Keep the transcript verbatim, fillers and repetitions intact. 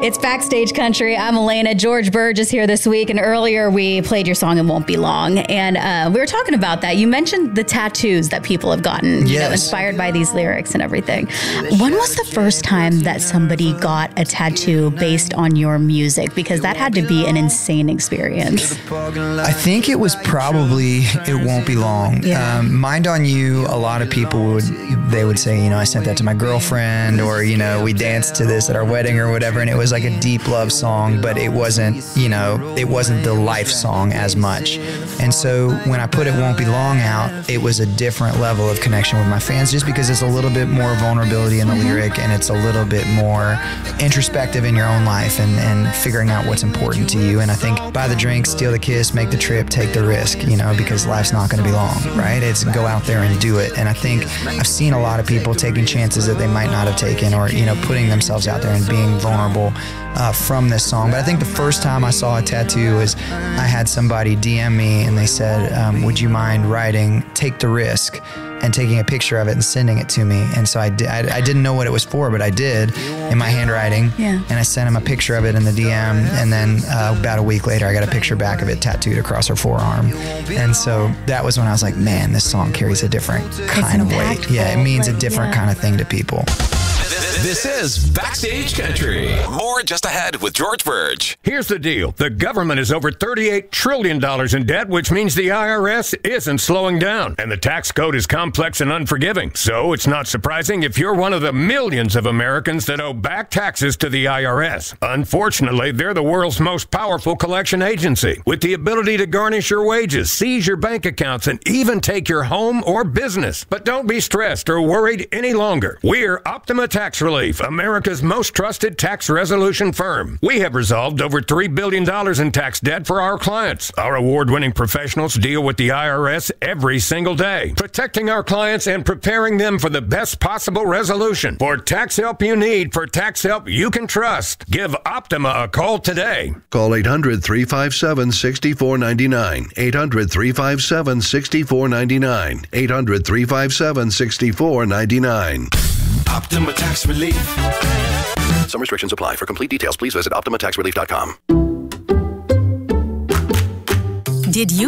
It's Backstage Country. I'm Elena. George Burge is here this week, and earlier we played your song "It Won't Be Long," and uh, we were talking about that. You mentioned the tattoos that people have gotten, you yes. know, inspired by these lyrics and everything. When was the first time that somebody got a tattoo based on your music? Because that had to be an insane experience. I think it was probably "It Won't Be Long." Yeah. Um, "Mind on You," a lot of people would, they would say, you know, I sent that to my girlfriend, or, you know, we danced to this at our wedding or whatever, and it was like a deep love song, but it wasn't, you know, it wasn't the life song as much. And so when I put "It Won't Be Long" out, it was a different level of connection with my fans, just because it's a little bit more vulnerability in the Mm-hmm. lyric, and it's a little bit more introspective in your own life, and, and figuring out what's important to you. And I think buy the drink, steal the kiss, make the trip, take the risk, you know, because life's not going to be long, right? It's go out there and do it. And I think I've seen a lot of people taking chances that they might not have taken, or, you know, putting themselves out there and being vulnerable uh, from this song. But I think the first time I saw a tattoo was I had somebody D M me, and they said, um, would you mind writing "Take the Risk" and taking a picture of it and sending it to me. And so I, did, I, I didn't know what it was for, but I did in my handwriting. Yeah. And I sent him a picture of it in the D M. And then uh, about a week later, I got a picture back of it tattooed across her forearm. And so that was when I was like, man, this song carries a different kind of weight. Yeah, it means a different yeah. kind of thing to people. This is Backstage Country. More just ahead with George Burge. Here's the deal. The government is over thirty-eight trillion dollars in debt, which means the I R S isn't slowing down. And the tax code is complex and unforgiving. So it's not surprising if you're one of the millions of Americans that owe back taxes to the I R S. Unfortunately, they're the world's most powerful collection agency, with the ability to garnish your wages, seize your bank accounts, and even take your home or business. But don't be stressed or worried any longer. We're Optima Tax Relief, America's most trusted tax resolution firm. We have resolved over three billion dollars in tax debt for our clients. Our award-winning professionals deal with the I R S every single day, protecting our clients and preparing them for the best possible resolution. For tax help you need, for tax help you can trust, give Optima a call today. Call eight hundred, three five seven, six four nine nine. eight hundred, three five seven, six four nine nine. eight hundred, three five seven, six four nine nine. Optima Tax Relief. Some restrictions apply. For complete details, please visit optima tax relief dot com. Did you